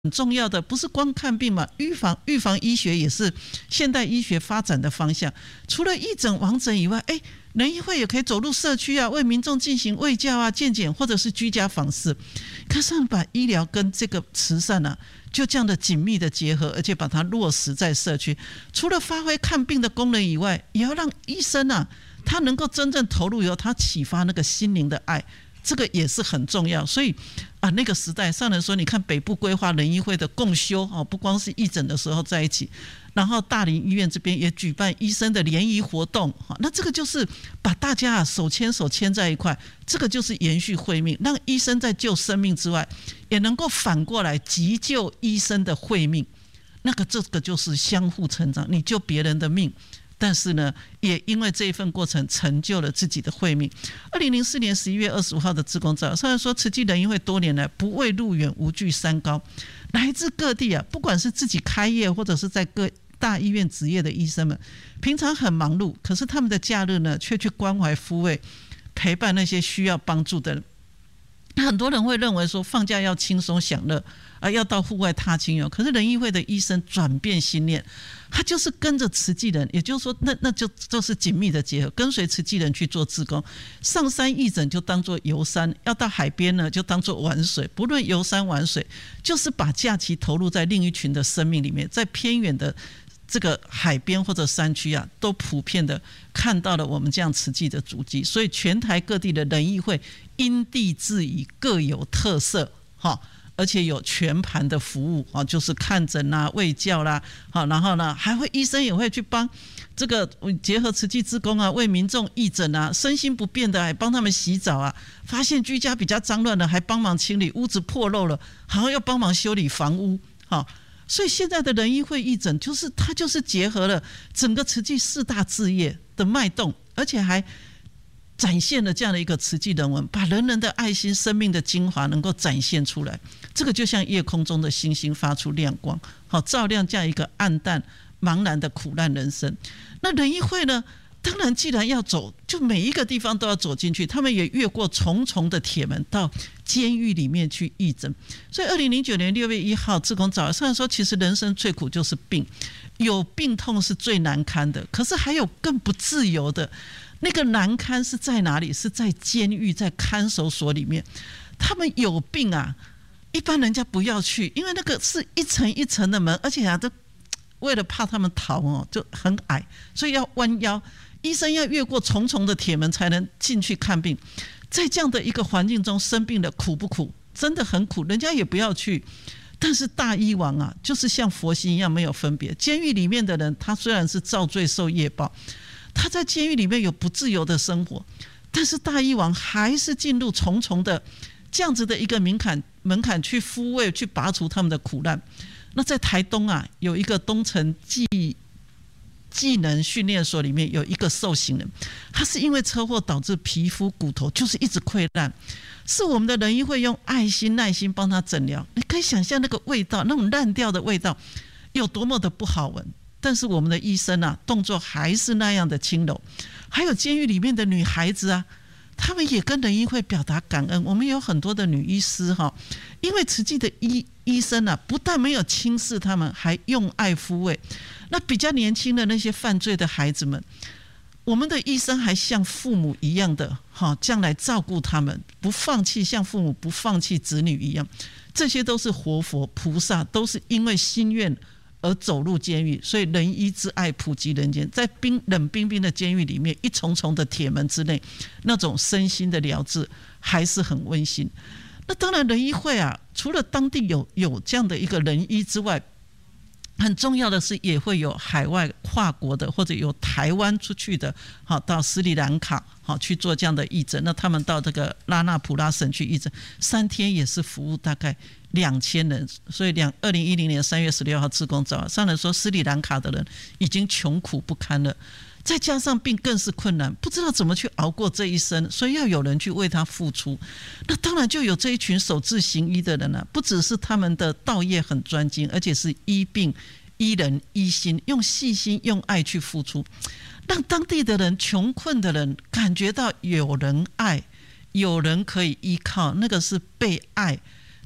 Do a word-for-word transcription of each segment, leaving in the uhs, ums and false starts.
很重要的，不是光看病嘛，预防预防医学也是现代医学发展的方向。除了义诊、往诊以外，哎，人医会也可以走入社区啊，为民众进行卫教啊、健检或者是居家访视。看上把医疗跟这个慈善啊，就这样的紧密的结合，而且把它落实在社区。除了发挥看病的功能以外，也要让医生啊，他能够真正投入以后，他启发那个心灵的爱。这个也是很重要，所以啊，那个时代上人说，你看北部规划人医会的共修哦，不光是义诊的时候在一起，然后大林医院这边也举办医生的联谊活动，那这个就是把大家啊手牵手牵在一块，这个就是延续慧命，让医生在救生命之外，也能够反过来急救医生的慧命，那个这个就是相互成长，你救别人的命。但是呢，也因为这一份过程成就了自己的慧命。二零零四年十一月二十五号的志工照，上来说，慈济人医会多年来不畏路远，无惧山高，来自各地啊，不管是自己开业或者是在各大医院执业的医生们，平常很忙碌，可是他们的假日呢，却去关怀抚慰，陪伴那些需要帮助的人。很多人会认为说，放假要轻松享乐啊，要到户外踏青游。可是人医会的医生转变心念，他就是跟着慈济人，也就是说，那那就就是紧密的结合，跟随慈济人去做志工。上山义诊就当作游山，要到海边呢就当作玩水。不论游山玩水，就是把假期投入在另一群的生命里面，在偏远的这个海边或者山区啊，都普遍的看到了我们这样慈济的足迹。所以全台各地的人医会因地制宜，各有特色，而且有全盘的服务，就是看诊啦、卫教啦，然后呢，还会医生也会去帮这个结合慈济志工啊，为民众义诊啊，身心不便的还帮他们洗澡啊，发现居家比较脏乱的还帮忙清理，屋子破漏了，好像要帮忙修理房屋，所以现在的人医会义诊，就是它就是结合了整个慈济四大志业的脉动，而且还展现了这样的一个慈济人文，把人人的爱心、生命的精华能够展现出来。这个就像夜空中的星星发出亮光，好照亮这样一个暗淡茫然的苦难人生。那人医会呢？当然，既然要走，就每一个地方都要走进去。他们也越过重重的铁门，到监狱里面去义诊。所以，二零零九年六月一号，志工早上说，其实人生最苦就是病，有病痛是最难堪的。可是还有更不自由的，那个难堪是在哪里？是在监狱，在看守所里面。他们有病啊，一般人家不要去，因为那个是一层一层的门，而且啊，都为了怕他们逃哦，就很矮，所以要弯腰。医生要越过重重的铁门才能进去看病，在这样的一个环境中生病了，苦不苦？真的很苦，人家也不要去。但是大医王啊，就是像佛心一样没有分别。监狱里面的人，他虽然是造罪受业报，他在监狱里面有不自由的生活，但是大医王还是进入重重的这样子的一个门槛门槛去抚慰、去拔除他们的苦难。那在台东啊，有一个东城技技能训练所里面有一个受刑人，他是因为车祸导致皮肤骨头就是一直溃烂，是我们的人医会用爱心耐心帮他诊疗。你可以想象那个味道，那种烂掉的味道有多么的不好闻，但是我们的医生啊，动作还是那样的轻柔。还有监狱里面的女孩子啊，他们也跟人医会表达感恩。我们有很多的女医师哈，因为慈济的医医生啊，不但没有轻视他们，还用爱抚慰。那比较年轻的那些犯罪的孩子们，我们的医生还像父母一样的哈，这样来照顾他们，不放弃，像父母不放弃子女一样。这些都是活佛菩萨，都是因为心愿而走入监狱，所以人医之爱普及人间。在冰冷冰冰的监狱里面，一重重的铁门之内，那种身心的疗治还是很温馨。那当然，人医会啊，除了当地有有这样的一个人医之外，很重要的是也会有海外跨国的，或者有台湾出去的，好到斯里兰卡好去做这样的义诊。那他们到这个拉纳普拉省去义诊，三天也是服务大概两千人。所以两二零一零年三月十六号志工早上人说，斯里兰卡的人已经穷苦不堪了，再加上病更是困难，不知道怎么去熬过这一生，所以要有人去为他付出。那当然就有这一群守志行医的人啊，不只是他们的道业很专精，而且是医病、医人、医心，用细心、用爱去付出，让当地的人、穷困的人感觉到有人爱，有人可以依靠，那个是被爱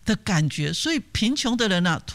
的感觉。所以贫穷的人啊